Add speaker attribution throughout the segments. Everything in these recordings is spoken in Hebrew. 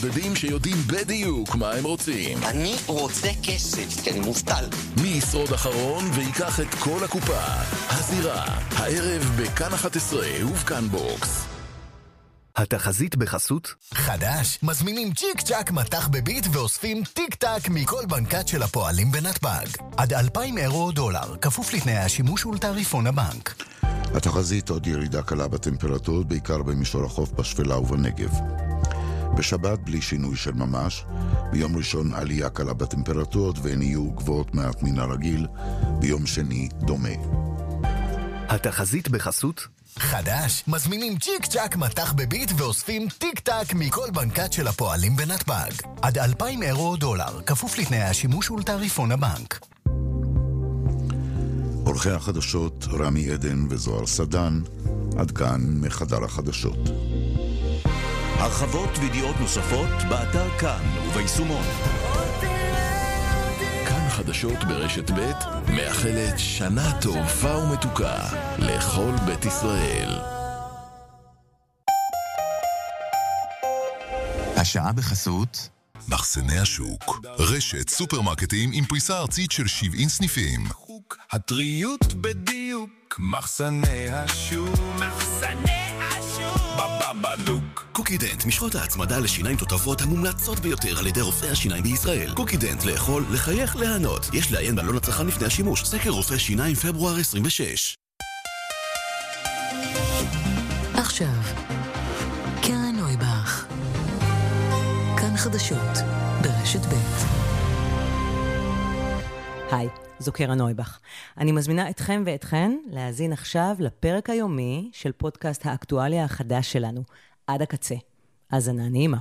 Speaker 1: בודדים שיודעים בדיוק מה הם רוצים.
Speaker 2: אני רוצה כסף, כי אני מובטל.
Speaker 1: מי ישרוד אחרון ויקח את כל הקופה. הזירה, הערב בכאן 11 ובכאן בוקס.
Speaker 3: התחזית בחסות חדש, מזמינים צ'יק צ'ק מתח בביט ואוספים טיק טק מכל בנקת של הפועלים בנתב"ג. עד 2,000 אירו או דולר, כפוף לתנאי השימוש ולתעריפון הבנק.
Speaker 4: התחזית עוד ירידה קלה בטמפרטורות, בעיקר במישור החוף בשפלה ובנגב. בשבת בלי שינוי של ממש, ביום ראשון עלייה קלה בטמפרטורות והן יהיו גבוהות מעט מן הרגיל, ביום שני דומה.
Speaker 3: התחזית בחסות חדש, מזמינים צ'יק צ'ק מתח בביט ואוספים טיק טק מכל בנקת של הפועלים בנתב"ג. עד 2,000 אירו או דולר, כפוף לתנאי השימוש ולתעריפון הבנק.
Speaker 4: עורכי החדשות רמי עדן וזוהר סדן, עד כאן מחדר החדשות.
Speaker 5: הרחבות וידיעות נוספות באתר כאן וביישומון.
Speaker 1: כאן חדשות ברשת ב' מאחלת שנה טובה ומתוקה לכל בית ישראל.
Speaker 6: השעה בחסות
Speaker 7: מחסני השוק, רשת סופרמרקטים עם פריסה ארצית של 70 סניפים.
Speaker 8: הטריות בדיוק, מחסני השוק, בבבלוק.
Speaker 9: קוקידנט, משחות ההצמדה לשיניים תותבות המומלצות ביותר על ידי רופאי השיניים בישראל. קוקידנט, לאכול, לחייך, להנות. יש לעיין בעלון הצרכן לפני השימוש. סקר רופא שיניים פברואר 26.
Speaker 10: עכשיו, קרן נויבך. כאן חדשות, ברשת ב'.
Speaker 11: היי, זו קרן נויבך. אני מזמינה אתכם ואתכן להאזין עכשיו לפרק היומי של פודקאסט האקטואליה החדש שלנו, עד הקצה. האזנה נעימה.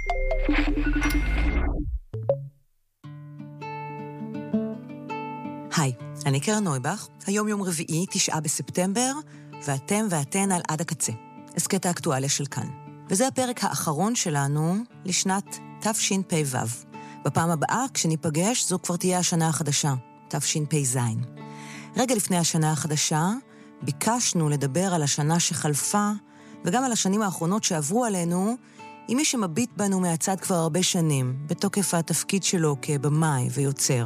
Speaker 11: היי, אני קרן נויבך. היום יום רביעי, 9 בספטמבר, ואתם ואתן על עד הקצה. הסקט האקטואליה של כאן. וזה הפרק האחרון שלנו לשנת תשפ"ו. בפעם הבאה, כשניפגש, זו כבר תהיה השנה החדשה, תשפ"ז. רגע לפני השנה החדשה, ביקשנו לדבר על השנה שחלפה, וגם על השנים האחרונות שעברו עלינו, עם מי שמביט בנו מהצד כבר הרבה שנים, בתוקף התפקיד שלו כבמאי ויוצר.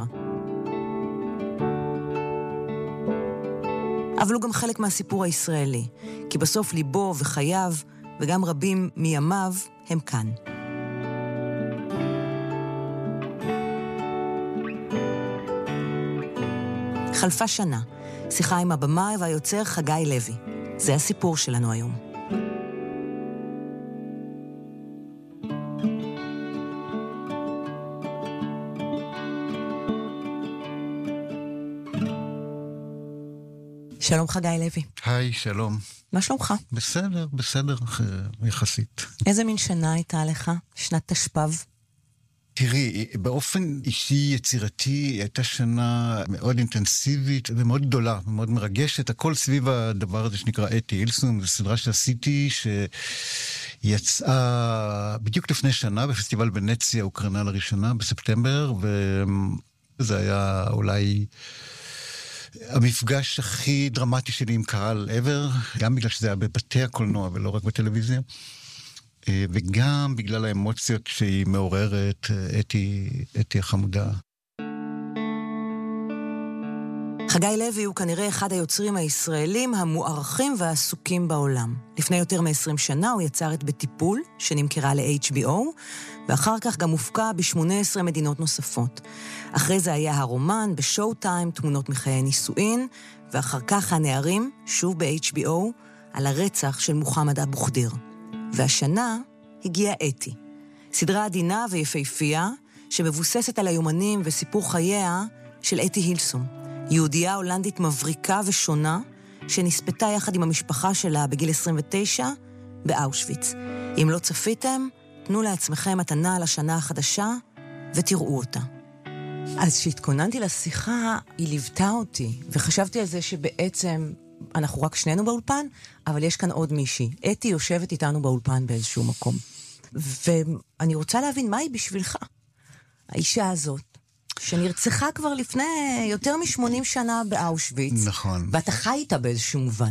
Speaker 11: אבל הוא גם חלק מהסיפור הישראלי, כי בסוף ליבו וחייו, וגם רבים מימיו, הם כאן. חלפה שנה, שיחה עם הבמאי והיוצר חגי לוי. זה הסיפור שלנו היום. שלום חגי לוי.
Speaker 12: היי, שלום.
Speaker 11: מה שלומך?
Speaker 12: בסדר, יחסית.
Speaker 11: איזה מין שנה הייתה לך? שנת תשפ"ו?
Speaker 12: תראי, באופן אישי יצירתי הייתה שנה מאוד אינטנסיבית ומאוד גדולה, מאוד מרגשת. הכל סביב הדבר הזה שנקרא אתי הילסום, זו סדרה שעשיתי שיצאה בדיוק לפני שנה בפסטיבל ונציה, הוקרנה לראשונה בספטמבר, וזה היה אולי המפגש הכי דרמטי שלי עם קהל ever, גם בגלל שזה היה בבתי הקולנוע ולא רק בטלוויזיה. וגם בגלל האמוציות שהיא מעוררת, אתי החמודה.
Speaker 11: חגי לוי הוא כנראה אחד היוצרים הישראלים המוערכים והעסוקים בעולם. לפני יותר מ-20 שנה הוא יצר את בטיפול, שנמכרה ל-HBO, ואחר כך גם הופקה ב-18 מדינות נוספות. אחרי זה היה הרומן בשואו טיים, תמונות מחיי נישואין, ואחר כך הנערים, שוב ב-HBO, על הרצח של מוחמד אבו ח'דיר. והשנה הגיעה אתי, סדרה עדינה ויפהפייה שמבוססת על היומנים וסיפור חייה של אתי הילסום, יהודייה הולנדית מבריקה ושונה שנספתה יחד עם המשפחה שלה בגיל 29 באושוויץ. אם לא צפיתם, תנו לעצמכם מתנה על השנה החדשה ותראו אותה. אז שהתכוננתי לשיחה, היא ליוותה אותי, וחשבתי על זה שבעצם אנחנו רק שנינו באולפן, אבל יש כאן עוד מישהי. אתי יושבת איתנו באולפן באיזשהו מקום. ואני רוצה להבין מה היא בשבילך. האישה הזאת, שנרצחה כבר לפני יותר מ-80 שנה באושוויץ.
Speaker 12: נכון.
Speaker 11: ואתה חי איתה באיזשהו מובן.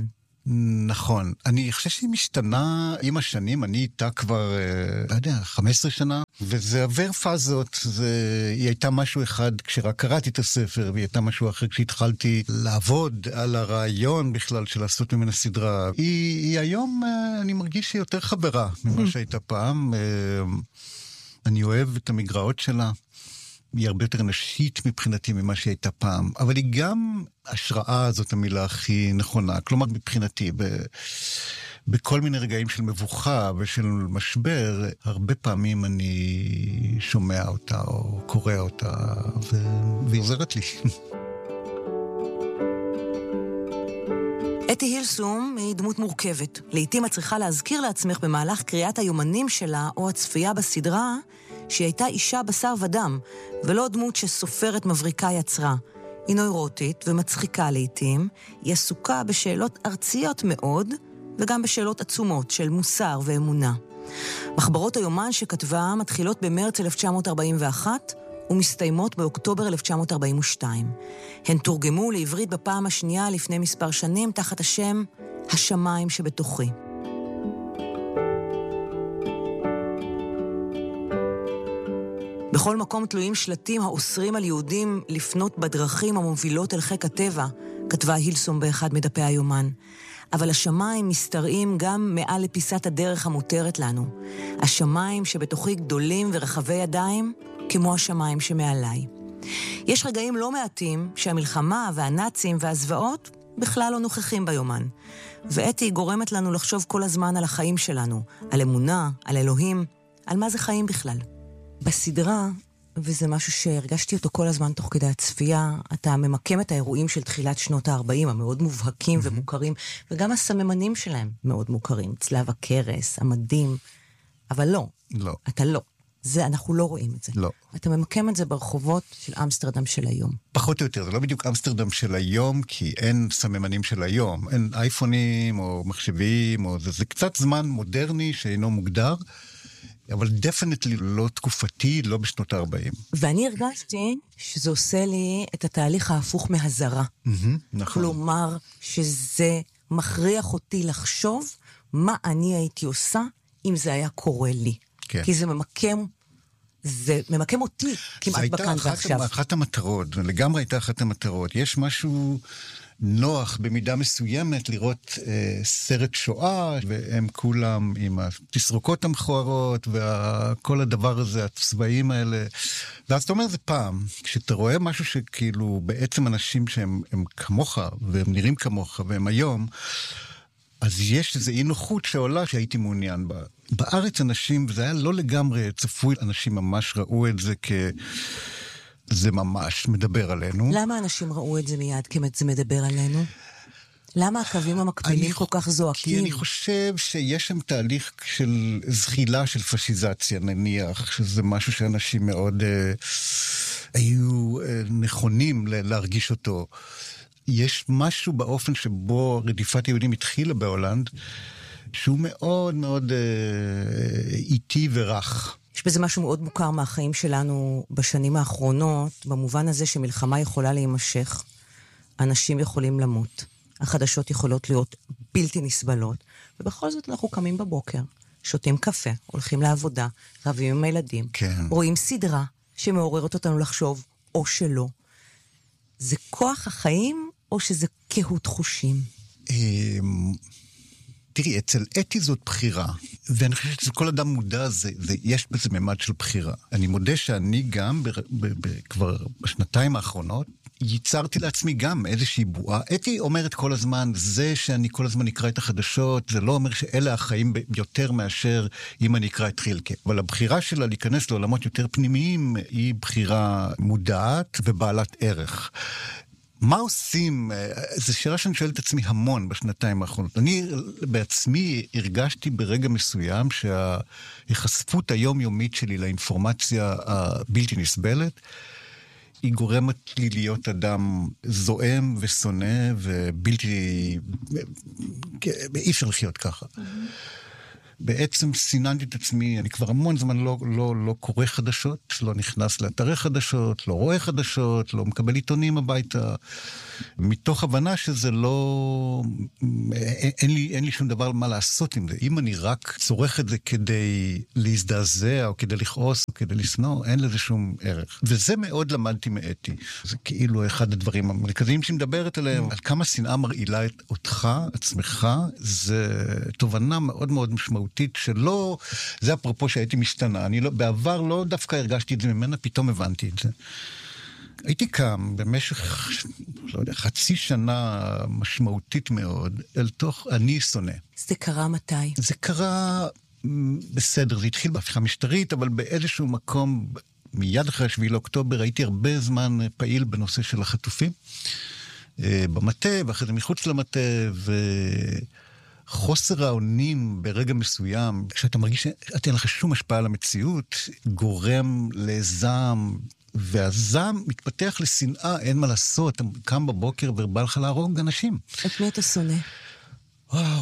Speaker 12: נכון. אני חושב שהיא משתנה עם השנים, אני איתה כבר, לא יודע, 15 שנה. וזה עבר פאזות, היא הייתה משהו אחד כשרק קראתי את הספר, והיא הייתה משהו אחר כשהתחלתי לעבוד על הרעיון בכלל של לעשות ממנה סדרה. היא היום, אני מרגיש שהיא יותר חברה ממה שהייתה פעם. אני אוהב את המגרעות שלה. היא הרבה יותר נשית מבחינתי ממה שהייתה פעם. אבל היא גם השראה, זאת המילה הכי נכונה. כלומר, מבחינתי, בכל מיני רגעים של מבוכה ושל משבר, הרבה פעמים אני שומע אותה או קורא אותה, והיא עוזרת לי.
Speaker 11: אתי הילסום היא דמות מורכבת. לעתים את צריכה להזכיר לעצמך במהלך קריאת היומנים שלה או הצפייה בסדרה, שהיא הייתה אישה בשר ודם, ולא דמות שסופרת מבריקה יצרה. היא נוירוטית ומצחיקה לעתים, היא עסוקה בשאלות ארציות מאוד, וגם בשאלות עצומות של מוסר ואמונה. מחברות היומן שכתבה מתחילות במרץ 1941 ומסתיימות באוקטובר 1942. הן תורגמו לעברית בפעם השנייה לפני מספר שנים תחת השם השמיים שבתוכי. בכל מקום תלויים שלטים האוסרים על יהודים לפנות בדרכים המובילות אל חיק הטבע, כתבה הילסום באחד מדפי היומן. אבל השמיים מסתרעים גם מעל לפיסת הדרך המותרת לנו. השמיים שבתוכי גדולים ורחבי ידיים, כמו השמיים שמעליי. יש רגעים לא מעטים שהמלחמה והנאצים והזוועות בכלל לא נוכחים ביומן. ואתי גורמת לנו לחשוב כל הזמן על החיים שלנו, על אמונה, על אלוהים, על מה זה חיים בכלל. בסדרה, וזה משהו שהרגשתי אותו כל הזמן תוך כדי הצפייה, אתה ממקם את האירועים של תחילת שנות ה-40, המאוד מובהקים ומוכרים, וגם הסממנים שלהם מאוד מוכרים, צלב הקרס, המדים, אבל לא.
Speaker 12: לא.
Speaker 11: אתה לא. זה, אנחנו לא רואים את זה.
Speaker 12: לא.
Speaker 11: אתה ממקם את זה ברחובות של אמסטרדם של היום.
Speaker 12: פחות או יותר, זה לא בדיוק אמסטרדם של היום, כי אין סממנים של היום. אין אייפונים או מחשבים, או זה קצת זמן מודרני שאינו מוגדר, אבל דפנטלי לא תקופתי, לא בשנות ה-40.
Speaker 11: ואני הרגשתי שזה עושה לי את התהליך ההפוך מהזרה.
Speaker 12: נכון.
Speaker 11: כלומר, שזה מכריח אותי לחשוב מה אני הייתי עושה אם זה היה קורה לי.
Speaker 12: כן.
Speaker 11: כי זה ממקם אותי כמעט בכאן ועכשיו.
Speaker 12: זה הייתה אחת המטרות, ולגמרי הייתה אחת המטרות. יש משהו נוח במידה מסוימת לראות סרט שואה, והם כולם עם התסרוקות המכוערות, וכל הדבר הזה, הצבעים האלה. ואז אתה אומר, זה פעם, כשאתה רואה משהו שכאילו בעצם אנשים שהם כמוך, והם נראים כמוך, והם היום, אז יש איזו אי נוחות שעולה שהייתי מעוניין בה. בארץ אנשים, וזה היה לא לגמרי צפוי, אנשים ממש ראו את זה זה ממש מדבר עלינו.
Speaker 11: למה אנשים ראו את זה מיד זה מדבר עלינו? למה הקווים המקבילים כל כך זועקים?
Speaker 12: כי אני חושב שיש שם תהליך של זחילה של פשיזציה, נניח, שזה משהו שאנשים מאוד היו נכונים להרגיש אותו. יש משהו באופן שבו רדיפת היהודים התחילה בהולנד, שהוא מאוד מאוד איטי ורך.
Speaker 11: יש בזה משהו מאוד מוכר מהחיים שלנו בשנים האחרונות, במובן הזה שמלחמה יכולה להימשך, אנשים יכולים למות, החדשות יכולות להיות בלתי נסבלות, ובכל זאת אנחנו קמים בבוקר, שותים קפה, הולכים לעבודה, רבים עם הילדים,
Speaker 12: כן.
Speaker 11: רואים סדרה שמעוררת אותנו לחשוב, או שלא. זה כוח החיים, או שזה קהות חושים?
Speaker 12: תראי, אצל אתי זאת בחירה, ואני חושב שכל אדם מודע, יש בזה ממד של בחירה. אני מודה שאני גם, כבר בשנתיים האחרונות, ייצרתי לעצמי גם איזושהי בועה. אתי אומרת כל הזמן, זה שאני כל הזמן אקרא את החדשות, זה לא אומר שאלה החיים יותר מאשר אם אני אקרא את חילקה. אבל הבחירה שלה להיכנס לעולמות יותר פנימיים, היא בחירה מודעת ובעלת ערך. מה עושים? זו שאלה שאני שואל את עצמי המון בשנתיים האחרונות. אני בעצמי הרגשתי ברגע מסוים שההיחשפות היומיומית שלי לאינפורמציה הבלתי נסבלת, היא גורמת לי להיות אדם זועם ושונא ובלתי... אי אפשר לחיות ככה. בעצם סיננתי את עצמי, אני כבר המון זמן לא קורא חדשות, לא נכנס לאתרי חדשות, לא רואה חדשות, לא מקבל עיתונים הביתה, מתוך הבנה שזה לא, אין לי שום דבר מה לעשות עם זה. אם אני רק צורך את זה כדי להזדעזע, או כדי לכעוס, או כדי לשנוא, אין לזה שום ערך. וזה מאוד למדתי מאתי. זה כאילו אחד הדברים המרכזיים שמדברת עליהם, על כמה שנאה מרעילה אותך, עצמך, זה תובנה מאוד מאוד משמעותית שלא, זה אפרופו שהייתי משתנה. אני בעבר לא דווקא הרגשתי את זה ממנה, פתאום הבנתי את זה. הייתי קם במשך, לא יודע, חצי שנה משמעותית מאוד, אל תוך אני שונא.
Speaker 11: זה קרה מתי?
Speaker 12: זה קרה בסדר, זה התחיל בהפיכה משטרית, אבל באיזשהו מקום, מיד אחרי 7 לאוקטובר, הייתי הרבה זמן פעיל בנושא של החטופים, במטה, ואחרי זה מחוץ למטה, חוסר האונים ברגע מסוים, כשאתה מרגיש שאתה אין לך שום השפעה על המציאות, גורם לזעם, והזעם מתפתח לשנאה, אין מה לעשות, אתה קם בבוקר ובא לך להרוג אנשים.
Speaker 11: את מי אתה שונא?
Speaker 12: וואו,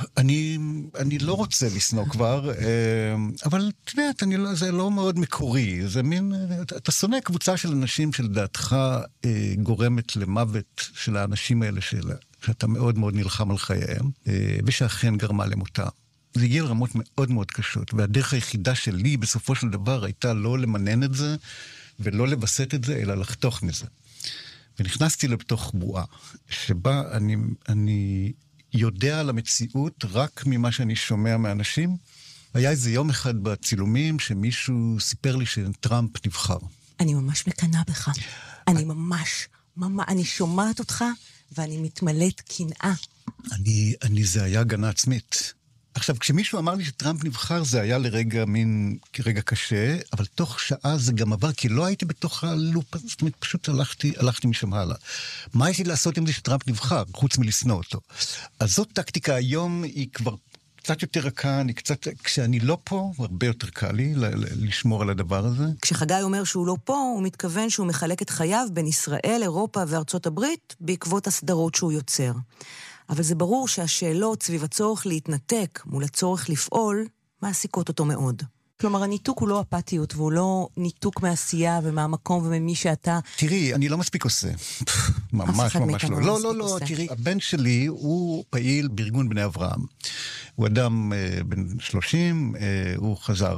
Speaker 12: אני לא רוצה לשנוא כבר, אבל אתה יודע, זה לא מאוד מקורי, זה מין, אתה שונא קבוצה של אנשים שלדעתך גורמת למוות של האנשים האלה שאתה מאוד מאוד נלחם על חייהם, ושאכן גרמה למותה. זה הגיע לרמות מאוד מאוד קשות, והדרך היחידה שלי בסופו של דבר הייתה לא למנן את זה, ולא לבסט את זה, אלא לחתוך מזה. ונכנסתי לתוך בועה, שבה אני יודע על המציאות רק ממה שאני שומע מאנשים. היה איזה יום אחד בצילומים שמישהו סיפר לי שטראמפ נבחר.
Speaker 11: אני ממש מקנה בך. אני ממש, אני שומעת אותך ואני מתמלאת קנאה.
Speaker 12: זה היה הגנה עצמית. עכשיו, כשמישהו אמר לי שטראמפ נבחר, זה היה לרגע רגע קשה, אבל תוך שעה זה גם עבר, כי לא הייתי בתוך הלופ, זאת אומרת, פשוט הלכתי משם הלאה. מה הייתי לעשות עם זה שטראמפ נבחר, חוץ מלשנוא אותו? אז זאת טקטיקה היום, היא כבר קצת יותר רכה, כשאני לא פה, הרבה יותר קל לי לשמור על הדבר הזה.
Speaker 11: כשחגי אומר שהוא לא פה, הוא מתכוון שהוא מחלק את חייו בין ישראל, אירופה וארצות הברית, בעקבות הסדרות שהוא יוצר. אבל זה ברור שהשאלות סביב הצורך להתנתק מול הצורך לפעול, מעסיקות אותו מאוד. כלומר, הניתוק הוא לא אפתיות, והוא לא ניתוק מעשייה ומהמקום וממי שאתה...
Speaker 12: תראי, אני לא מספיק עושה. ממש לא. לא, תראי, הבן שלי הוא פעיל בארגון בני אברהם. הוא אדם בן 30, הוא חזר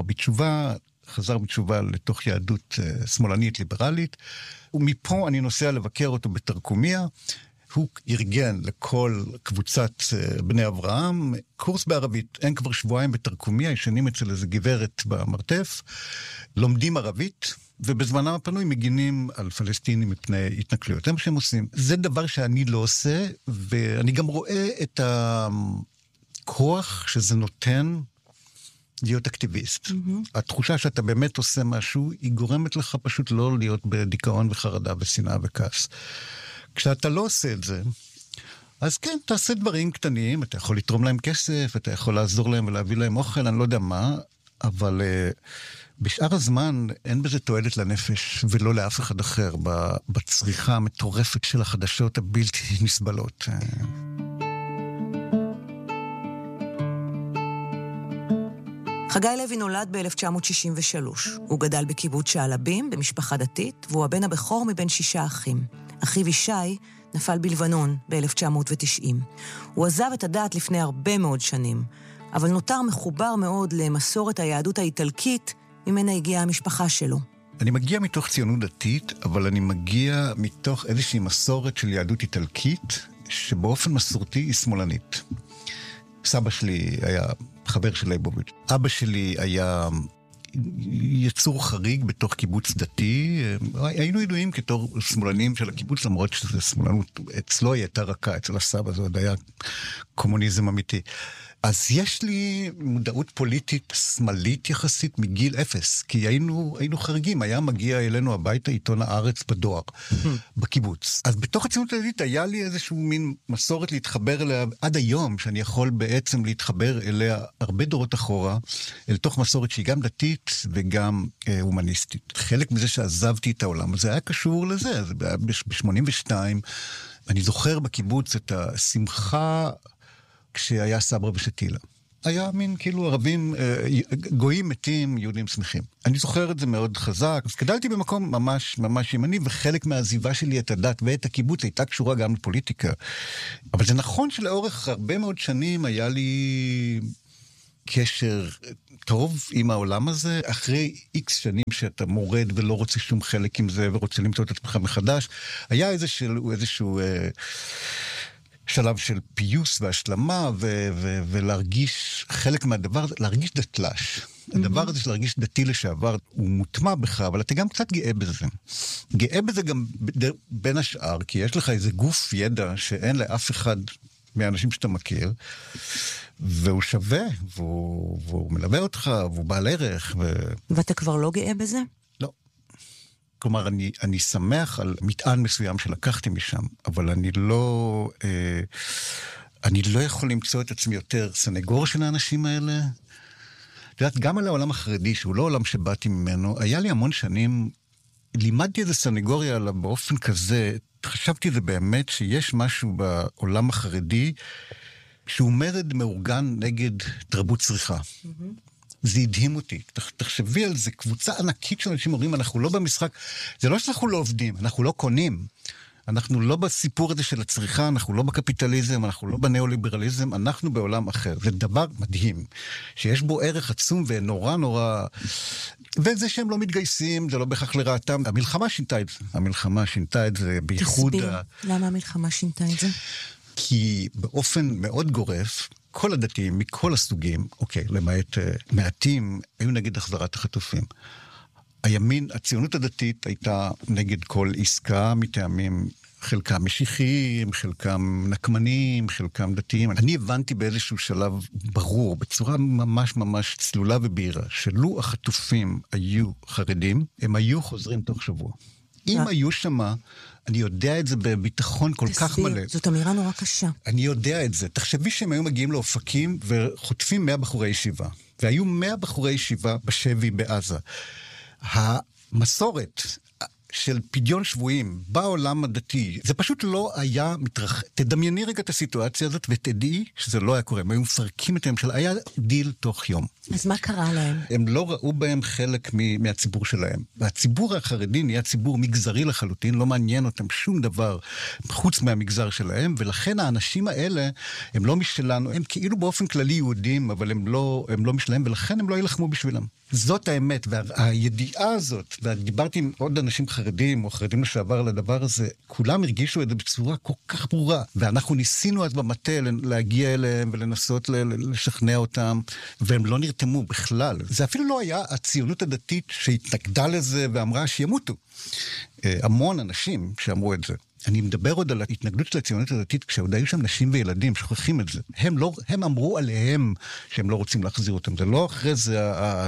Speaker 12: בתשובה לתוך יהדות שמאלנית ליברלית, ומפה אני נוסע לבקר אותו בתרקומיה, הוא ארגן לכל קבוצת בני אברהם קורס בערבית. אין כבר שבועיים בתרקומיה, ישנים אצל איזה גברת במרתף, לומדים ערבית, ובזמנם הפנוי מגינים על פלסטינים מפני התנכלויות. זה מה שהם עושים. זה דבר שאני לא עושה, ואני גם רואה את הכוח שזה נותן להיות אקטיביסט. התחושה שאתה באמת עושה משהו, היא גורמת לך פשוט לא להיות בדיכאון וחרדה ושנאה וכעס. כשאתה לא עושה את זה, אז כן, תעשה דברים קטנים, אתה יכול לתרום להם כסף, אתה יכול לעזור להם ולהביא להם אוכל, אני לא יודע מה, אבל בשאר הזמן אין בזה תועלת לנפש ולא לאף אחד אחר, בצריכה המטורפת של החדשות הבלתי נסבלות.
Speaker 11: חגי לוי נולד ב-1963. הוא גדל בקיבוץ שעלבים, במשפחה דתית, והוא הבן הבכור מבין 6 אחים. אחיו ישי נפל בלבנון ב-1990. הוא עזב את הדת לפני הרבה מאוד שנים, אבל נותר מחובר מאוד למסורת היהדות האיטלקית, ממנה הגיעה המשפחה שלו.
Speaker 12: אני מגיע מתוך ציונות דתית, אבל אני מגיע מתוך איזושהי מסורת של יהדות איטלקית, שבאופן מסורתי היא שמאלנית. סבא שלי היה חבר של ליבוביץ'. אבא שלי היה יצור חריג בתוך קיבוץ דתי. היינו ידועים כתור שמאלנים של הקיבוץ, למרות שזה שמאלנות, אצלו היא הייתה רכה, אצל הסבא זה עוד היה קומוניזם אמיתי. אז יש לי מודעות פוליטית שמאלית יחסית מגיל 0, כי היינו חריגים, היה מגיע אלינו הביתה עיתון הארץ בדואר, בקיבוץ. אז בתוך הציונות הדתית היה לי איזשהו מין מסורת להתחבר אליה, עד היום שאני יכול בעצם להתחבר אליה הרבה דורות אחורה, אל תוך מסורת שהיא גם דתית וגם הומניסטית. חלק מזה שעזבתי את העולם, זה היה קשור לזה, זה היה ב-82, אני זוכר בקיבוץ את השמחה, כשהיה סברה ושתילה. היה מין כאילו ערבים, גויים מתים, יהודים שמחים. אני זוכר את זה מאוד חזק. אז גדלתי במקום ממש ממש ימני, וחלק מהעזיבה שלי את הדת ואת הקיבוץ הייתה קשורה גם לפוליטיקה. אבל זה נכון שלאורך הרבה מאוד שנים היה לי קשר טוב עם העולם הזה, אחרי איקס שנים שאתה מורד ולא רוצה שום חלק עם זה, ורוצה למצוא את עצמך מחדש, היה איזשהו שלב של פיוס והשלמה, ולהרגיש חלק מהדבר, להרגיש דתל"ש. הדבר הזה של להרגיש דתי לשעבר, הוא מוטמע בך, אבל אתה גם קצת גאה בזה. גאה בזה גם בין השאר, כי יש לך איזה גוף ידע שאין לאף אחד מהאנשים שאתה מכיר, והוא שווה, והוא מלווה אותך, והוא בעל ערך.
Speaker 11: ואתה כבר לא גאה בזה?
Speaker 12: לא. כלומר, אני שמח על מטען מסוים שלקחתי משם, אבל אני לא יכול למצוא את עצמי יותר סנגור של האנשים האלה. את יודעת, גם על העולם החרדי, שהוא לא עולם שבאתי ממנו, היה לי המון שנים, לימדתי איזה סנגוריה עליו באופן כזה, חשבתי זה באמת שיש משהו בעולם החרדי, שהוא מרד מאורגן נגד תרבות צריכה. זה הדהים אותי. תחשבי על זה, קבוצה ענקית של אנשים אומרים, אנחנו לא במשחק, זה לא שאנחנו לא עובדים, אנחנו לא קונים. אנחנו לא בסיפור הזה של הצריכה, אנחנו לא בקפיטליזם, אנחנו לא בניאו-ליברליזם, אנחנו בעולם אחר. זה דבר מדהים, שיש בו ערך עצום ונורא נורא... וזה שהם לא מתגייסים, זה לא בהכרח לרעתם. המלחמה שינתה את זה. המלחמה שינתה את זה בייחוד...
Speaker 11: תסביר, למה המלחמה שינתה את זה?
Speaker 12: כי באופן מאוד גורף, כל הדתיים, מכל הסוגים, אוקיי, למעט מעטים, היו נגד החזרת החטופים. הימין, הציונות הדתית הייתה נגד כל עסקה מטעמים, חלקם משיחיים, חלקם נקמנים, חלקם דתיים. אני הבנתי באיזשהו שלב ברור, בצורה ממש ממש צלולה ובהירה, שלו החטופים היו חרדים, הם היו חוזרים תוך שבוע. אם היו שמה, אני יודע את זה בביטחון כל כך מלא.
Speaker 11: זאת אמירה נורא קשה.
Speaker 12: אני יודע את זה. תחשבי שהם היו מגיעים לאופקים וחוטפים 100 בחורי ישיבה. והיו 100 בחורי ישיבה בשבי בעזה. המסורת של פדיון שבויים בעולם הדתי, זה פשוט לא היה תדמייני רגע את הסיטואציה הזאת ותדעי שזה לא היה קורה. הם היו מפרקים את הממשלה, היה דיל תוך יום.
Speaker 11: אז מה קרה להם?
Speaker 12: הם לא ראו בהם חלק מהציבור שלהם. והציבור החרדי נהיה ציבור מגזרי לחלוטין, לא מעניין אותם שום דבר חוץ מהמגזר שלהם, ולכן האנשים האלה הם לא משלנו, הם כאילו באופן כללי יהודים, אבל הם לא משלהם, ולכן הם לא ילחמו בשבילם. זאת האמת, והידיעה הזאת, ודיברתי עם עוד אנשים חרדים, או חרדים לשעבר לדבר הזה, כולם הרגישו את זה בצורה כל כך ברורה, ואנחנו ניסינו אז במטה להגיע אליהם, ולנסות לשכנע אותם, והם לא נרתמו בכלל. זה אפילו לא היה הציונות הדתית שהתנגדה לזה, ואמרה שימותו. המון אנשים שאמרו את זה. אני מדבר עוד על ההתנגדות של הציונות הדתית, כשעוד היו שם נשים וילדים, שוכחים את זה. הם אמרו עליהם שהם לא רוצים להחזיר אותם. זה לא אחרי זה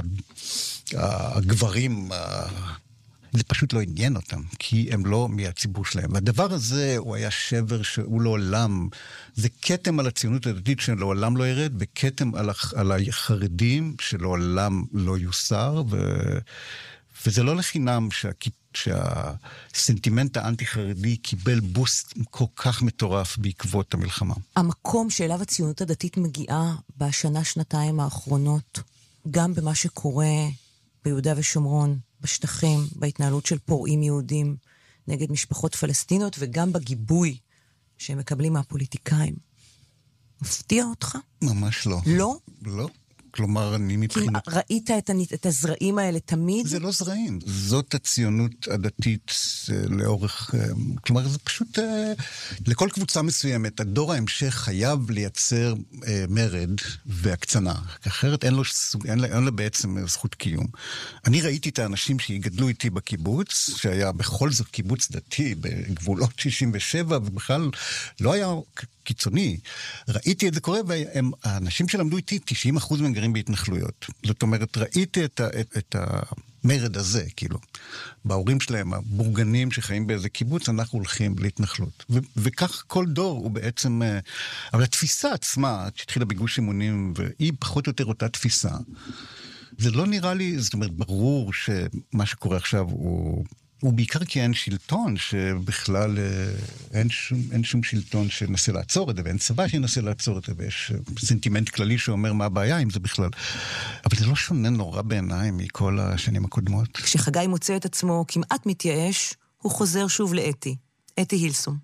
Speaker 12: הגברים, זה פשוט לא עניין אותם, כי הם לא מהציבור שלהם. והדבר הזה הוא היה שבר שהוא לעולם, זה קטם על הציונות הדתית שלעולם לא ירד, וקטם על החרדים שלעולם לא יוסר, וזה לא לחינם שהסנטימנט האנטי-חרדי קיבל בוסט כל כך מטורף בעקבות המלחמה.
Speaker 11: המקום שאליו הציונות הדתית מגיעה בשנה-שנתיים האחרונות, גם במה שקורה ביהודה ושומרון, בשטחים, בהתנהלות של פורעים יהודים נגד משפחות פלסטינות, וגם בגיבוי שהם מקבלים מהפוליטיקאים. מפתיע אותך?
Speaker 12: ממש לא.
Speaker 11: לא?
Speaker 12: לא. כלומר, אני מבחינת...
Speaker 11: כי ראית את הזרעים האלה תמיד?
Speaker 12: זה לא זרעים. זאת הציונות הדתית לאורך... כלומר, זה פשוט... לכל קבוצה מסוימת, הדור ההמשך חייב לייצר מרד והקצנה. אחרת אין לו בעצם זכות קיום. אני ראיתי את האנשים שהגדלו איתי בקיבוץ, שהיה בכל זאת קיבוץ דתי, בגבולות 67, ובכלל לא היה... קיצוני. ראיתי את זה קורה, והאנשים שלמדו איתי, 90% מהם גרים בהתנחלויות. זאת אומרת, ראיתי את המרד הזה, כאילו. בהורים שלהם, הבורגנים שחיים באיזה קיבוץ, אנחנו הולכים להתנחלות. וכך כל דור הוא בעצם... אבל התפיסה עצמה, שהתחילה בגוש אמונים, והיא פחות או יותר אותה תפיסה, זה לא נראה לי, זאת אומרת, ברור שמה שקורה עכשיו הוא ובעיקר כי אין שלטון, שבכלל אין שום שלטון שנסה לעצור את זה, ואין צבא שינסה לעצור את זה, ויש סנטימנט כללי שאומר מה הבעיה עם זה בכלל. אבל זה לא שונה נורא בעיניי מכל השנים הקודמות.
Speaker 11: כשחגי מוצא את עצמו כמעט מתייאש, הוא חוזר שוב לאתי הילסום.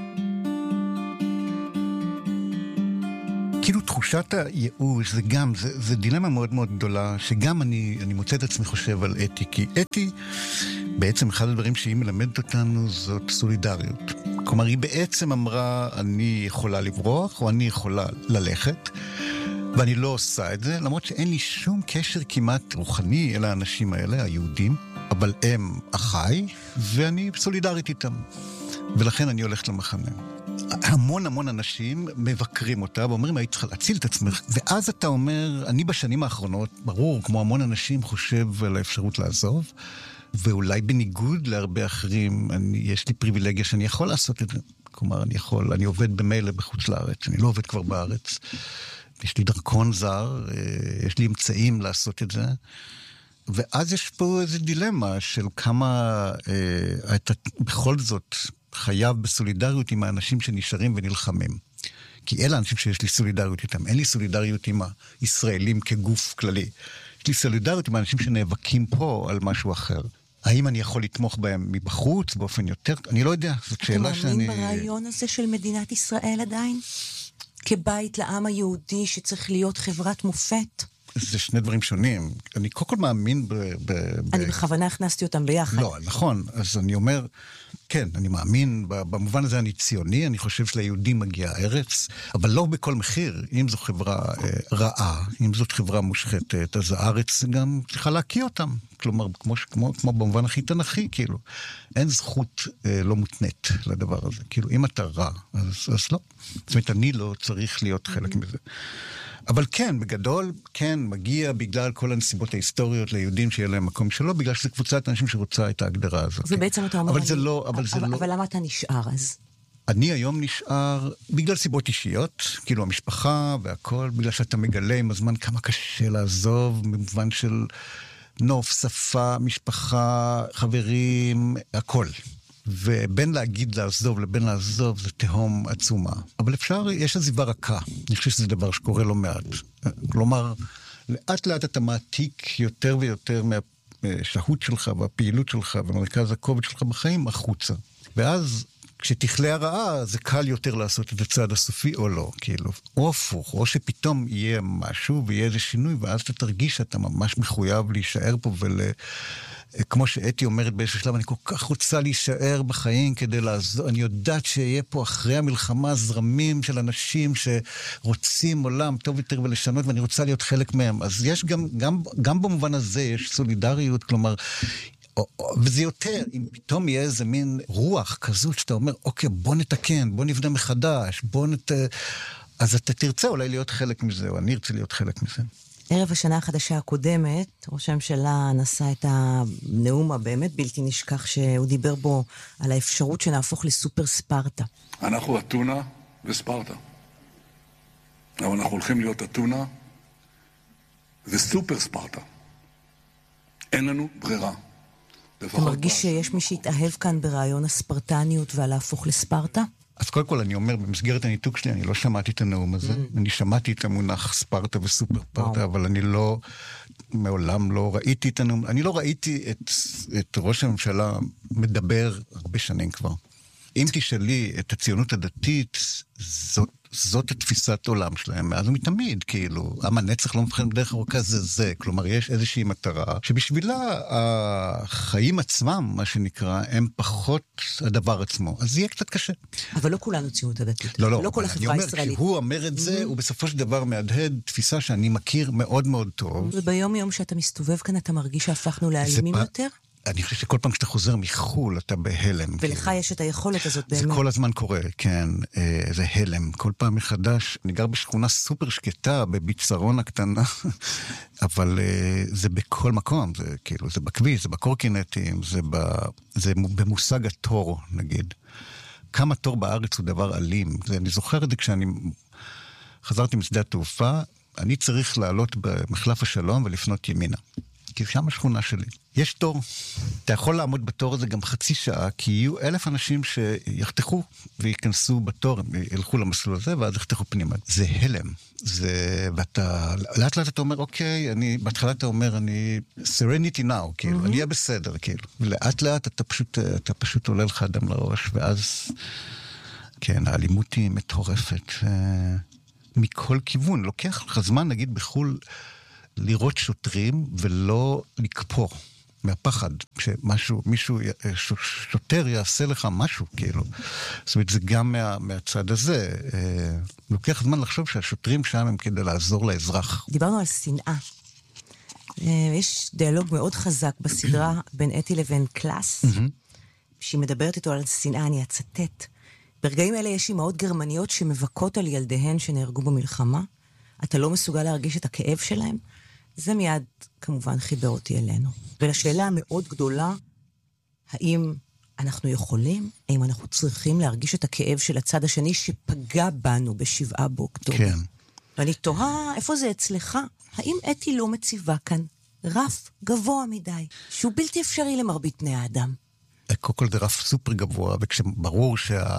Speaker 12: כאילו תחושת הייאוש, זה דילמה מאוד מאוד גדולה, שגם אני מוצא את עצמי חושב על אתי, כי אתי, בעצם אחד הדברים שהיא מלמדת אותנו זאת סולידריות. כלומר, היא בעצם אמרה, אני יכולה לברוח, או אני יכולה ללכת, ואני לא עושה את זה, למרות שאין לי שום קשר כמעט רוחני אל האנשים האלה, היהודים, אבל הם אחי, ואני סולידרית איתם. ולכן אני הולכת למחנה. המון אנשים מבקרים אותה ואומרים, היית צריכה להציל את עצמך. ואז אתה אומר, אני בשנים האחרונות, ברור, כמו המון אנשים, חושב על האפשרות לעזוב, ואולי בניגוד להרבה אחרים, יש לי פריבילגיה שאני יכול לעשות את זה. כלומר, אני עובד במילא בחוץ לארץ, אני לא עובד כבר בארץ. יש לי דרכון זר, יש לי אמצעים לעשות את זה. ואז יש פה איזו דילמה של כמה אתה בכל זאת חייב בסולידריות עם האנשים שנשארים ונלחמים. כי אלה האנשים שיש לי סולידריות איתם. אין לי סולידריות עם הישראלים כגוף כללי. יש לי סולידריות עם האנשים שנאבקים פה על משהו אחר. האם אני יכול לתמוך בהם מבחוץ באופן יותר? אני לא יודע. זאת שאלה שאני...
Speaker 11: אתה מאמין ברעיון הזה של מדינת ישראל עדיין? כבית לעם היהודי שצריך להיות חברת מופת?
Speaker 12: זה שני דברים שונים. אני כל מאמין
Speaker 11: אני בכוונה הכנסתי אותם ביחד.
Speaker 12: לא, נכון. אז אני אומר, כן, אני מאמין, במובן הזה אני ציוני, אני חושב שליהודים מגיע הארץ, אבל לא בכל מחיר. אם זו חברה רעה, אם זאת חברה מושחתת, אז הארץ גם צריכה להקיא אותם. כלומר, כמו במובן הכי תנכי, כאילו. אין זכות לא מותנית לדבר הזה. כאילו, אם אתה רע, אז לא. זאת אומרת, אני לא צריך להיות חלק מזה. אבל כן, בגדול, כן, מגיע בגלל כל הנסיבות ההיסטוריות ליהודים שיהיה להם מקום שלו, בגלל שזה קבוצת אנשים שרוצה את ההגדרה הזאת.
Speaker 11: ובעצם אתה אומר...
Speaker 12: אבל זה לא...
Speaker 11: אבל למה אתה נשאר אז?
Speaker 12: אני היום נשאר בגלל סיבות אישיות, כאילו המשפחה והכל, בגלל שאתה מגלה עם הזמן כמה קשה לעזוב, במובן של נוף, שפה, משפחה, חברים, הכל. ובין להגיד לעזוב לבין לעזוב זה תהום עצומה. אבל אפשר, יש עזיבה רכה. אני חושב שזה דבר שקורה לא מעט. כלומר, לאט לאט אתה מעתיק יותר ויותר מהשהות שלך והפעילות שלך ומרכז הכובד שלך בחיים החוצה. ואז כשתכלה הרעה זה קל יותר לעשות את הצעד הסופי או לא, כאילו. או הפוך, או שפתאום יהיה משהו ויהיה איזה שינוי ואז אתה תרגיש שאתה ממש מחויב להישאר פה כמו שאתי אומרת באיזשהו שלב, אני כל כך רוצה להישאר בחיים כדי לעזור, אני יודעת שיהיה פה אחרי המלחמה זרמים של אנשים שרוצים עולם טוב יותר ולשנות, ואני רוצה להיות חלק מהם. אז יש גם במובן הזה יש סולידריות, כלומר, וזה יותר, אם פתאום יהיה איזה מין רוח כזאת שאתה אומר, אוקיי, בוא נתקן, בוא נבנה מחדש, אז אתה תרצה אולי להיות חלק מזה, או אני ארצה להיות חלק מזה.
Speaker 11: ערב השנה החדשה הקודמת, ראש הממשלה נשא את הנאום הבאמת בלתי נשכח שהוא דיבר בו על האפשרות שנהפוך לסופר ספרטה.
Speaker 13: אנחנו אתונה וספרטה. אבל אנחנו הולכים להיות אתונה וסופר ספרטה. אין לנו ברירה.
Speaker 11: אתה מרגיש שיש מי שהתאהב כאן ברעיון הספרטניות ועל להפוך לספרטה?
Speaker 12: אז קודם כל אני אומר, במסגרת הניתוק שלי, אני לא שמעתי את הנאום הזה. אני שמעתי את המונח ספרטה וסופר פרטה, אבל אני לא, מעולם לא ראיתי את הנאום. אני לא ראיתי את ראש הממשלה מדבר הרבה שנים כבר. אם תשאלי את הציונות הדתית, זאת התפיסת עולם שלהם, מאז ומתמיד, כאילו, עם הנצח לא מבחן בדרך ארוכה, זה. כלומר, יש איזושהי מטרה, שבשבילה החיים עצמם, מה שנקרא, הם פחות הדבר עצמו. אז זה יהיה קצת קשה.
Speaker 11: אבל לא כולנו ציונות הדתית.
Speaker 12: לא
Speaker 11: כל החברה הישראלית.
Speaker 12: כשהוא אומר את זה, הוא בסופו של דבר מהדהד תפיסה שאני מכיר מאוד מאוד טוב.
Speaker 11: וביום יום שאתה מסתובב כאן, אתה מרגיש שהפכנו לאלימים יותר?
Speaker 12: אני חושב שכל פעם שאתה חוזר מחול, אתה בהלם.
Speaker 11: ולך יש את היכולת הזאת באמת.
Speaker 12: זה כל הזמן קורה, כן. זה הלם. כל פעם מחדש. אני גר בשכונה סופר שקטה, בביצרון הקטנה, אבל זה בכל מקום. זה כאילו, זה בכביש, זה בקורקינטים, זה במושג התור, נגיד. כמה תור בארץ הוא דבר אלים. אני זוכר את זה כשאני חזרתי משדה התעופה, אני צריך לעלות במחלף השלום ולפנות ימינה. כי שם השכונה שלי. יש תור. אתה יכול לעמוד בתור הזה גם חצי שעה, כי יהיו 1,000 אנשים שיחתכו ויכנסו בתור, הם ילכו למסלול הזה, ואז יחתכו פנימה. זה הלם. ואתה, לאט לאט אתה אומר, אוקיי, בהתחלה אתה אומר, אני serenity now, כאילו, אני אהיה בסדר, כאילו. ולאט לאט אתה פשוט עולה לך אדם לראש, ואז, כן, האלימות היא מטורפת. מכל כיוון. לוקח לך זמן, נגיד, בחול, לראות שוטרים ולא לקפוא מהפחד, מישהו, שוטר יעשה לך משהו, כאילו. זאת אומרת, זה גם מהצד הזה. לוקח זמן לחשוב שהשוטרים שם הם כדי לעזור לאזרח.
Speaker 11: דיברנו על שנאה. יש דיאלוג מאוד חזק בסדרה בין אתי לבין קלאס, שהיא מדברת איתו על שנאה, אני אצטט. ברגעים אלה יש אמהות גרמניות שמבכות על ילדיהן שנהרגו במלחמה. אתה לא מסוגל להרגיש את הכאב שלהם? זה מיד כמובן חיבר אותי אלינו. ולשאלה המאוד גדולה, האם אנחנו יכולים, האם אנחנו צריכים להרגיש את הכאב של הצד השני שפגע בנו ב7 באוקטובר?
Speaker 12: כן.
Speaker 11: ואני תוהה, איפה זה אצלך? האם אתי לא מציבה כאן רף גבוה מדי, שהוא בלתי אפשרי למרבית בני האדם?
Speaker 12: קודם כל זה רף סופר גבוה, וכשברור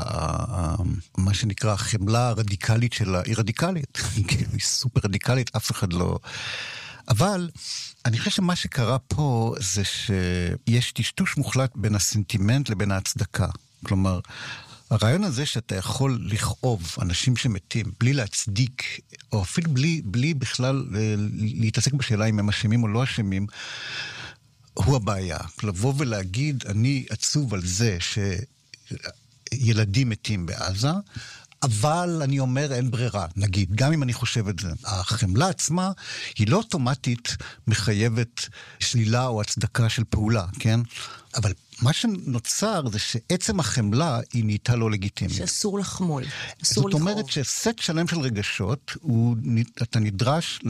Speaker 12: מה שנקרא החמלה הרדיקלית שלה היא רדיקלית, היא סופר רדיקלית, אף אחד לא... אבל אני חושב שמה שקרה פה זה שיש טשטוש מוחלט בין הסנטימנט לבין ההצדקה. כלומר, הרעיון הזה שאתה יכול לכאוב אנשים שמתים בלי להצדיק, או אפילו בלי בכלל להתעסק בשאלה אם הם אשמים או לא אשמים, הוא הבעיה. לבוא ולהגיד, אני עצוב על זה שילדים מתים בעזה, אבל אני אומר אין ברירה, נגיד, גם אם אני חושב את זה. החמלה עצמה היא לא אוטומטית מחייבת שלילה או הצדקה של פעולה, כן? אבל מה שנוצר זה שעצם החמלה היא נהייתה לא לגיטימית.
Speaker 11: שאסור לחמול,
Speaker 12: זאת אומרת שסט שלם של רגשות, אתה נדרש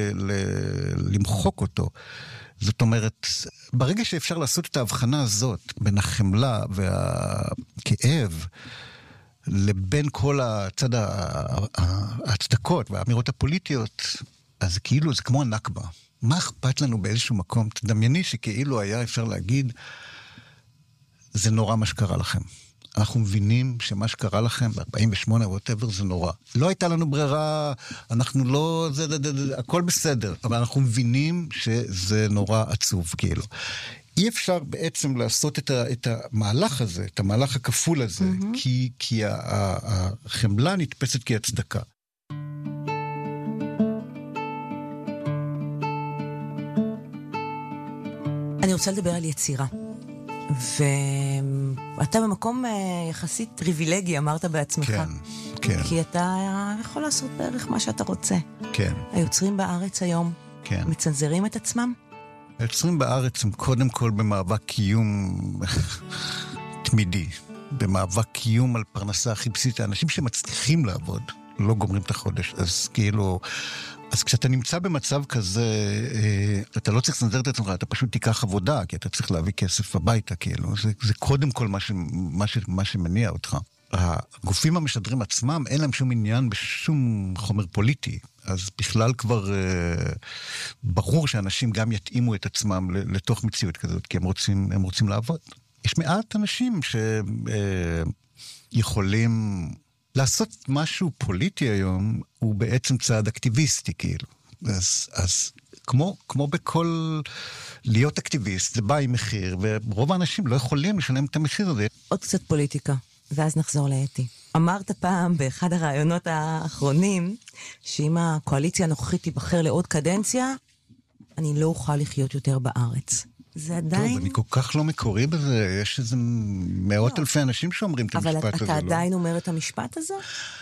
Speaker 12: למחוק אותו. זאת אומרת, ברגע שאפשר לעשות את ההבחנה הזאת בין החמלה והכאב, לבין כל הצד ההצדקות והאמירות הפוליטיות, אז כאילו זה כמו הנכבה. מה אכפת לנו באיזשהו מקום? תדמייני שכאילו היה אפשר להגיד, זה נורא מה שקרה לכם. אנחנו מבינים שמה שקרה לכם ב-48 whatever זה נורא. לא הייתה לנו ברירה, אנחנו לא, הכל בסדר, אבל אנחנו מבינים שזה נורא עצוב, כאילו. אי אפשר בעצם לעשות את המהלך הזה, את המהלך הכפול הזה, כי החמלה נתפסת כהצדקה.
Speaker 11: אני רוצה לדבר על יצירה. ואתה במקום יחסית טריבילגי, אמרת בעצמך.
Speaker 12: כן, כן.
Speaker 11: כי אתה יכול לעשות בערך מה שאתה רוצה.
Speaker 12: כן.
Speaker 11: היוצרים בארץ היום מצנזרים את עצמם?
Speaker 12: היוצרים בארץ הם קודם כל במאבק קיום תמידי. במאבק קיום על פרנסה הכי בסיסית. האנשים שמצליחים לעבוד לא גומרים את החודש. אז כאילו... אז כשאתה נמצא במצב כזה, אתה לא צריך לצנזר את עצמך, אתה פשוט תיקח עבודה, כי אתה צריך להביא כסף הביתה, כאילו. זה קודם כל מה שמניע אותך. הגופים המשדרים עצמם, אין להם שום עניין בשום חומר פוליטי. אז בכלל כבר ברור שאנשים גם יתאימו את עצמם לתוך מציאות כזאת, כי הם רוצים לעבוד. יש מעט אנשים שיכולים... לעשות משהו פוליטי היום הוא בעצם צעד אקטיביסטי, כאילו. אז כמו בכל להיות אקטיביסט, זה בא עם מחיר, ורוב האנשים לא יכולים לשלם את המחיר הזה.
Speaker 11: עוד קצת פוליטיקה, ואז נחזור לאתי. אמרת פעם באחד הרעיונות האחרונים, שאם הקואליציה הנוכחית תיבחר לעוד קדנציה, אני לא אוכל לחיות יותר בארץ. זה עדיין...
Speaker 12: טוב, אני כל כך לא מקורי בזה, יש איזה מאות אלפי אנשים שאומרים את המשפט הזה.
Speaker 11: אבל אתה עדיין אומר את המשפט הזה?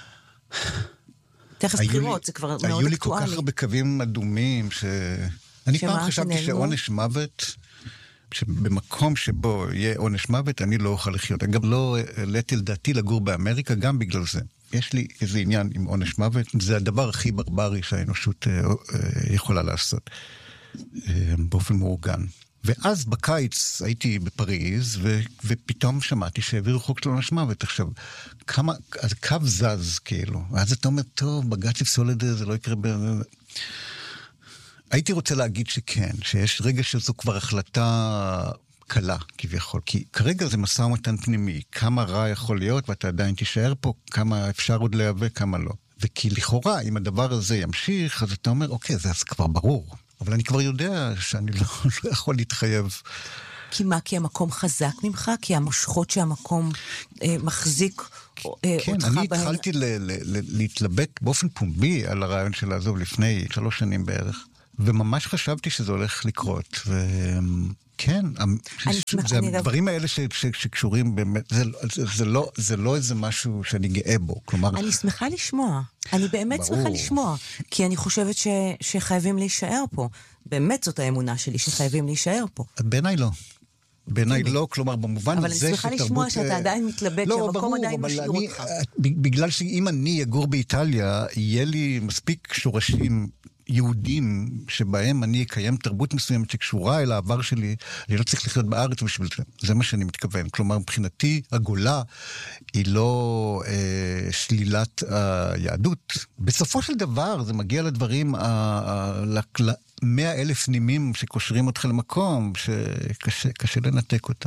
Speaker 11: תכף בחירות, זה כבר מאוד אקטואלי.
Speaker 12: היו לי כל כך הרבה קווים אדומים, אני פעם חשבתי שעונש מוות, שבמקום שבו יהיה עונש מוות, אני לא אוכל לחיות. אגב, לא העליתי לדעתי לגור באמריקה, גם בגלל זה. יש לי איזה עניין עם עונש מוות, זה הדבר הכי ברברי שהאנושות יכולה לעשות, באופן מאורגן. ואז בקיץ הייתי בפריז, ופתאום שמעתי שהעבירו חוק של עונש מוות. עכשיו, אז קו זז, כאילו. ואז אתה אומר, טוב, בג"ץ יפסול את זה, זה לא יקרה הייתי רוצה להגיד שכן, שיש רגע שזו כבר החלטה קלה כביכול, כי כרגע זה משא ומתן פנימי, כמה רע יכול להיות ואתה עדיין תישאר פה, כמה אפשר עוד להיאבק, כמה לא. וכי לכאורה, אם הדבר הזה ימשיך, אז אתה אומר, אוקיי, זה כבר ברור. אבל אני כבר יודע שאני לא יכול להתחייב.
Speaker 11: כי מה? כי המקום חזק ממך? כי המושכות שהמקום מחזיק אותך
Speaker 12: כן, אני התחלתי להתלבט באופן פומבי על הרעיון של לעזוב לפני 3 שנים בערך, וממש חשבתי שזה הולך לקרות, כן, זה הדברים האלה שקשורים באמת, זה לא איזה משהו שאני גאה בו, כלומר...
Speaker 11: אני שמחה לשמוע, אני באמת שמחה לשמוע, כי אני חושבת שחייבים להישאר פה, באמת זאת האמונה שלי שחייבים להישאר פה.
Speaker 12: בעיניי לא. בעיניי לא, כלומר במובן הזה
Speaker 11: אבל אני שמחה לשמוע שאתה עדיין מתלבט, שהמקום עדיין משאיר אותך.
Speaker 12: בגלל שאם אני אגור באיטליה, יהיה לי מספיק שורשים יהודים שבהם אני אקיים תרבות מסוימת שקשורה אל העבר שלי, אני לא צריך לחיות בארץ בשביל זה. זה מה שאני מתכוון. כלומר, מבחינתי, הגולה היא לא שלילת היהדות. בסופו של דבר, זה מגיע לדברים, 100,000 נימים שקושרים אותך למקום, שקשה לנתק אותם.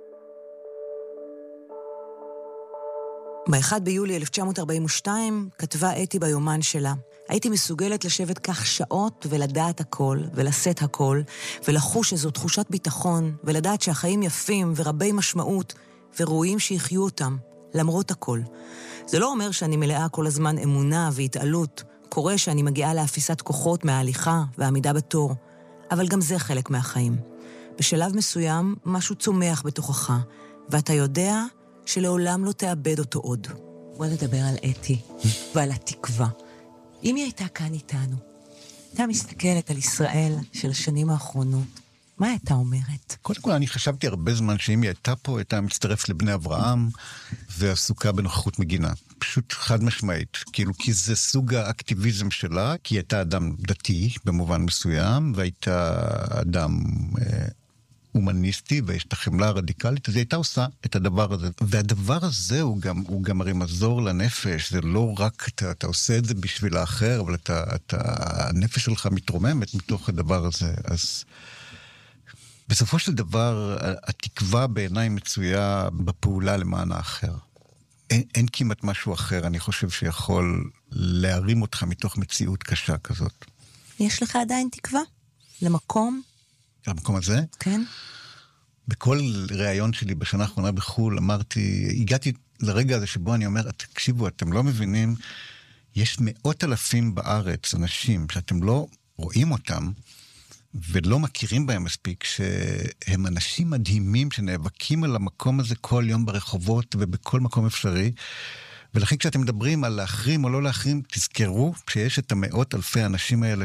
Speaker 11: ב-1 ביולי 1942 כתבה אתי ביומן שלה, הייתי מסוגלת לשבת כך שעות ולדעת הכל, ולשאת הכל, ולחוש איזו תחושת ביטחון, ולדעת שהחיים יפים ורבי משמעות, וראויים שיחיו אותם, למרות הכל. זה לא אומר שאני מלאה כל הזמן אמונה והתעלות, קורה שאני מגיעה להפיסת כוחות מההליכה והעמידה בתור, אבל גם זה חלק מהחיים. בשלב מסוים משהו צומח בתוכך, ואתה יודע שלעולם לא תאבד אותו עוד. בוא נדבר על אתי ועל התקווה. אם היא הייתה כאן איתנו, הייתה מסתכלת על ישראל של השנים האחרונות, מה הייתה אומרת?
Speaker 12: קודם כל, אני חשבתי הרבה זמן שאם היא הייתה פה, הייתה מצטרפת לבני אברהם, ועסוקה בנוכחות מגינה. פשוט חד משמעית. כאילו, כי זה סוג האקטיביזם שלה, כי היא הייתה אדם דתי, במובן מסוים, והייתה אדם הומניסטי, ויש את החמלה הרדיקלית, אז היא הייתה עושה את הדבר הזה. והדבר הזה הוא גם הרי מזור לנפש, זה לא רק אתה עושה את זה בשביל האחר, אבל הנפש שלך מתרוממת מתוך הדבר הזה. אז בסופו של דבר, התקווה בעיניי מצויה בפעולה למען האחר. אין כמעט משהו אחר, אני חושב שיכול להרים אותך מתוך מציאות קשה כזאת.
Speaker 11: יש לך עדיין תקווה? למקום?
Speaker 12: למקום הזה?
Speaker 11: כן.
Speaker 12: בכל ראיון שלי בשנה האחרונה בחול, הגעתי לרגע הזה שבו אני אומר, תקשיבו, אתם לא מבינים, יש 100,000 בארץ אנשים שאתם לא רואים אותם, ולא מכירים בהם מספיק, שהם אנשים מדהימים שנאבקים על המקום הזה כל יום ברחובות ובכל מקום אפשרי, ולכן כשאתם מדברים על להחרים או לא להחרים, תזכרו שיש את 100,000 האנשים האלה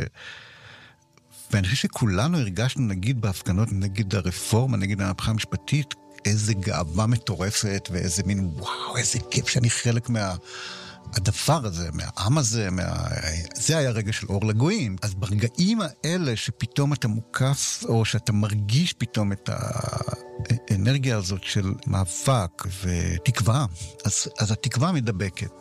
Speaker 12: ואני חושב שכולנו הרגשנו, נגיד בהפגנות, נגיד הרפורמה, נגיד המהפכה המשפטית, איזה גאווה מטורפת, ואיזה מין, וואו, איזה כיף שאני חלק מהדבר הזה, מהעם הזה, זה היה רגע של אור לגויים. אז ברגעים האלה שפתאום אתה מוקף, או שאתה מרגיש פתאום את האנרגיה הזאת של מאבק ותקווה, אז התקווה מדבקת.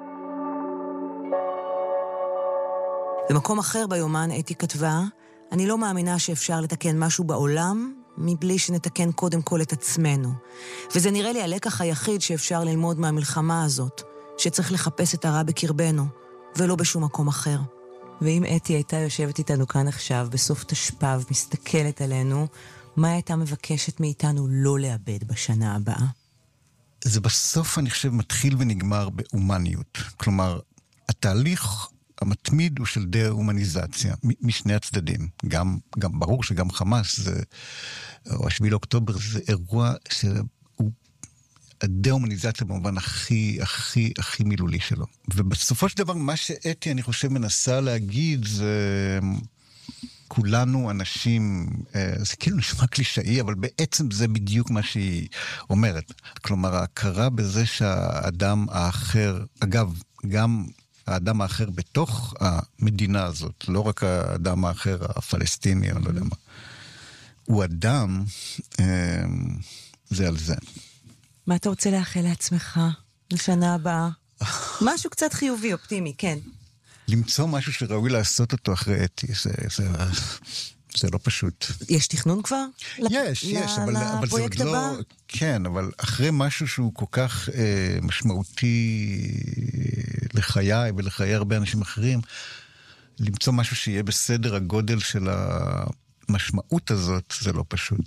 Speaker 11: במקום אחר ביומן אתי כתבה, אני לא מאמינה שאפשר לתקן משהו בעולם, מבלי שנתקן קודם כל את עצמנו. וזה נראה לי הלקח היחיד שאפשר ללמוד מהמלחמה הזאת, שצריך לחפש את הרע בקרבנו, ולא בשום מקום אחר. ואם אתי הייתה יושבת איתנו כאן עכשיו, בסוף תשפ"ב, מסתכלת עלינו, מה הייתה מבקשת מאיתנו לא לאבד בשנה הבאה?
Speaker 12: זה בסוף, אני חושב, מתחיל ונגמר באומניות. כלומר, התהליך המתמיד הוא של דה-הומניזציה, משני הצדדים. גם ברור שגם חמאס, או 7 לאוקטובר, זה אירוע שהוא הדה-הומניזציה במובן הכי מילולי שלו. ובסופו של דבר, מה שאתי, אני חושב, מנסה להגיד, זה כולנו אנשים, זה כאילו נשמע קלישאי, אבל בעצם זה בדיוק מה שהיא אומרת. כלומר, ההכרה בזה שהאדם האחר, אגב, גם האדם האחר בתוך המדינה הזאת, לא רק האדם האחר הפלסטיני, או לא יודע מה, הוא אדם, זה על זה.
Speaker 11: מה אתה רוצה לאחל לעצמך לשנה הבאה? משהו קצת חיובי, אופטימי, כן.
Speaker 12: למצוא משהו שראוי לעשות אותו אחרי אתי, זה לא פשוט.
Speaker 11: יש תכנון כבר?
Speaker 12: יש, אבל זה עוד לא... כן, אבל אחרי משהו שהוא כל כך משמעותי לחיי ולחיי הרבה אנשים אחרים, למצוא משהו שיהיה בסדר הגודל של המשמעות הזאת, זה לא פשוט.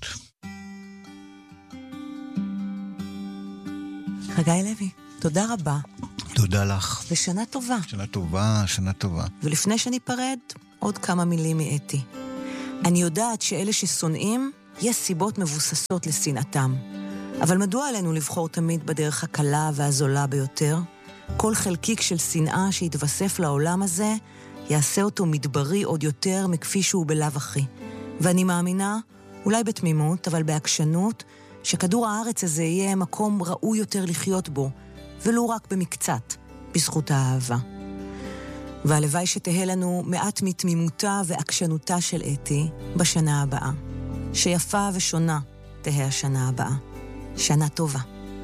Speaker 11: חגי לוי, תודה רבה.
Speaker 12: תודה לך.
Speaker 11: ושנה טובה.
Speaker 12: שנה טובה, שנה טובה.
Speaker 11: ולפני שניפרד, עוד כמה מילים מאתי. אני יודעת שאלה ששונאים, יש סיבות מבוססות לשנאתם. אבל מדוע עלינו לבחור תמיד בדרך הקלה והזולה ביותר? כל חלקיק של שנאה שיתווסף לעולם הזה, יעשה אותו מדברי עוד יותר מכפי שהוא בלב אחי. ואני מאמינה, אולי בתמימות, אבל בעקשנות, שכדור הארץ הזה יהיה מקום ראוי יותר לחיות בו, ולא רק במקצת, בזכות האהבה. והלוואי שתהיה לנו מעט מתמימותה ועקשנותה של אתי בשנה הבאה. שיפה ושונה תהיה השנה הבאה. שנה טובה.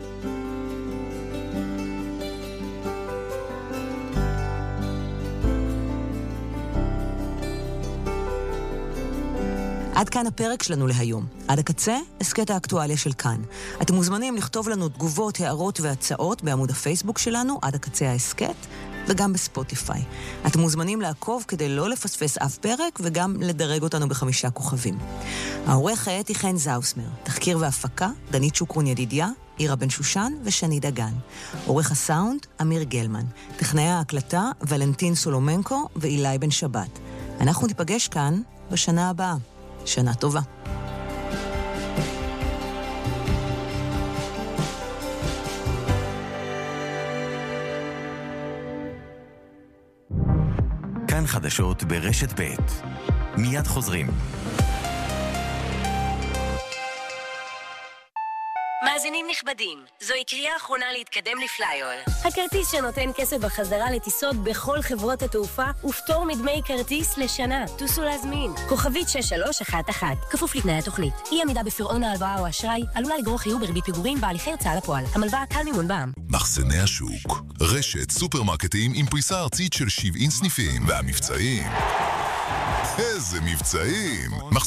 Speaker 11: עד כאן הפרק שלנו להיום. עד הקצה, הסקט האקטואליה של כאן. אתם מוזמנים לכתוב לנו תגובות, הערות והצעות בעמוד הפייסבוק שלנו, עד הקצה ההסקט, וגם בספוטיפיי. אתם מוזמנים לעקוב כדי לא לפספס אף פרק, וגם לדרג אותנו ב5 כוכבים. העורכת היא חן זאוסמר. תחקיר והפקה, דנית שוקרון ידידיה, עירה בן שושן ושני דגן. עורך הסאונד, אמיר גלמן. טכנאי ההקלטה, ולנטין סולומנקו ואילי בן שבת. אנחנו ניפגש כאן בשנה הבאה. שנה טובה.
Speaker 5: כאן חדשות ברשת ב'. מיד חוזרים.
Speaker 14: מאזינים נכבדים, זוהי קריאה אחרונה להתקדם לפלייאול. הכרטיס שנותן כסף בחזרה לטיסות בכל חברות התעופה ופטור מדמי כרטיס לשנה. טוסו להזמין. כוכבית 6311. כפוף לתנאי התוכנית. אי עמידה בפירעון ההלוואה או האשראי עלולה לגרור חיוב בריבית פיגורים בהליכי הוצאה לפועל. המלווה קל מימון בע"מ.
Speaker 7: מחסני השוק, רשת סופרמרקטים עם פריסה ארצית של 70 סניפים. והמבצעים, איזה מבצעים!